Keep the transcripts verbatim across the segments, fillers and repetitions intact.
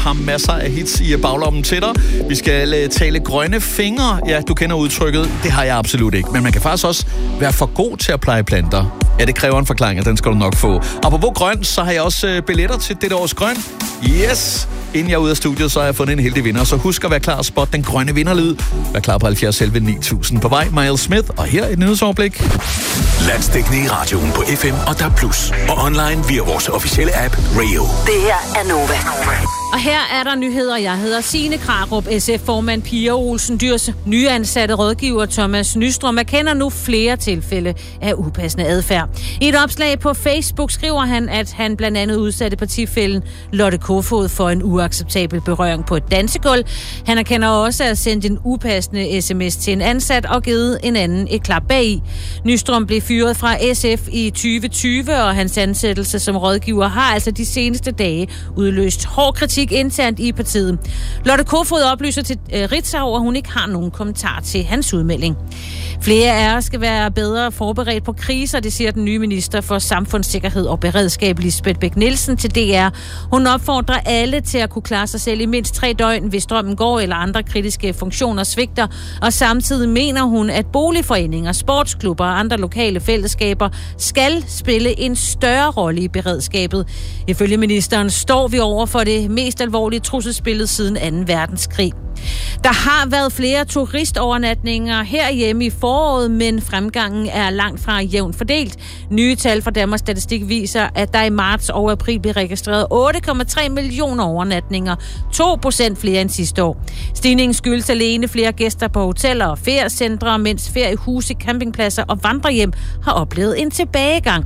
har masser af hits i baglommen til dig. Vi skal tale grønne fingre. Ja, du kender udtrykket. Det har jeg absolut ikke. Men man kan faktisk også være for god til at pleje planter. Ja, det kræver en forklaring, og den skal du nok få. Og på grøn, så har jeg også billetter til dette års grøn. Yes! Inden jeg er ude af studiet, så har jeg fundet en heldig vinder. Så husk at være klar og spot den grønne vinderlyd. Vær klar på halvfjerds elleve ni tusind. På vej, Miles Smith. Og her et nyhedsoverblik. Landsdækkende i radioen på F M og D A B plus. Og online via vores officielle app, Radio. Det her er Nova. Og her er der nyheder. Jeg hedder Signe Krarup, S F-formand Pia Olsen Dyrs nyansatte rådgiver Thomas Nystrøm erkender nu flere tilfælde af upassende adfærd. I et opslag på Facebook skriver han, at han blandt andet udsatte partifællen Lotte Kofod for en uacceptabel berøring på et dansegulv. Han erkender også at have sendt en upassende sms til en ansat og givet en anden et klap bagi. Nystrøm blev fyret fra S F i tyve tyve, og hans ansættelse som rådgiver har altså de seneste dage udløst hård kritik internt i partiet. Lotte Kofod oplyser til øh, Ritzau, at hun ikke har nogen kommentar til hans udmelding. Flere af os skal være bedre forberedt på kriser, det siger den nye minister for Samfundssikkerhed og Beredskab, Lisbeth Bech-Nielsen, til D R. Hun opfordrer alle til at kunne klare sig selv i mindst tre døgn, hvis strømmen går eller andre kritiske funktioner svigter, og samtidig mener hun, at boligforeninger, sportsklubber og andre lokale fællesskaber skal spille en større rolle i beredskabet. Ifølge ministeren står vi over for det mest alvorlige trusselsbillede siden anden verdenskrig. Der har været flere turistovernatninger herhjemme i foråret, men fremgangen er langt fra jævnt fordelt. Nye tal fra Danmarks Statistik viser, at der i marts og april blev registreret otte komma tre millioner overnatninger, to procent flere end sidste år. Stigningen skyldes alene flere gæster på hoteller og feriecentre, mens feriehuse, campingpladser og vandrehjem har oplevet en tilbagegang.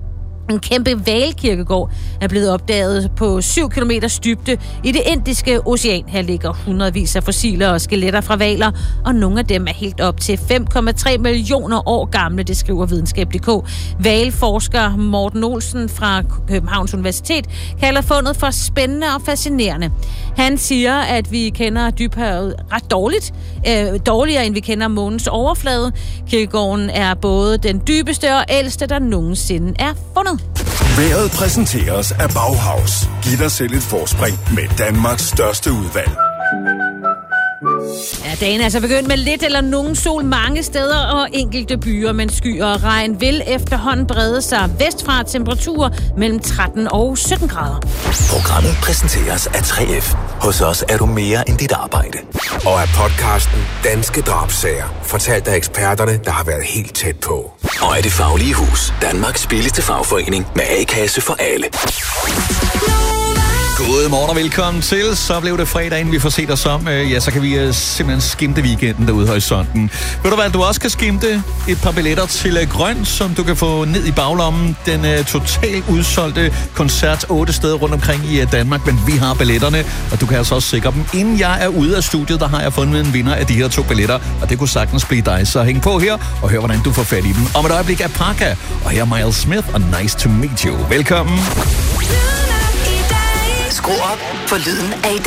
En kæmpe hvalkirkegård er blevet opdaget på syv kilometers dybde i det Indiske Ocean. Her ligger hundredvis af fossiler og skeletter fra hvaler, og nogle af dem er helt op til fem komma tre millioner år gamle, det skriver videnskab punktum d k. Hvalforsker Morten Olsen fra Københavns Universitet kalder fundet for spændende og fascinerende. Han siger, at vi kender dybhavet ret dårligt, øh, dårligere end vi kender månens overflade. Kirkegården er både den dybeste og ældste, der nogensinde er fundet. Vejret præsenteres af Bauhaus. Giv dig selv et forspring med Danmarks største udvalg. Ja, dagen er altså begyndt med lidt eller nogen sol mange steder og enkelte byer, men skyer og regn vil efterhånden brede sig vestfra. Temperaturer mellem tretten og sytten grader. Programmet præsenteres af tre F. Hos os er du mere end dit arbejde. Og af podcasten Danske Drabsager, fortalt af eksperterne, der har været helt tæt på. Og af Det Faglige Hus, Danmarks billigste fagforening med A-kasse for alle. Godmorgen og velkommen til. Så blev det fredag, inden vi får set os om. Ja, så kan vi simpelthen skimte weekenden derude i horisonten. Ved du hvad, du også kan skimte et par billetter til grøn, som du kan få ned i baglommen. Den uh, totalt udsolgte koncert otte steder rundt omkring i uh, Danmark, men vi har billetterne, og du kan altså også sikre dem. Inden jeg er ude af studiet, der har jeg fundet en vinder af de her to billetter, og det kunne sagtens blive dig. Så hæng på her og hør, hvordan du får fat i dem. Om et øjeblik er Parka, og her er Miles Smith og Nice to Meet You. Velkommen. Skru op for lyden af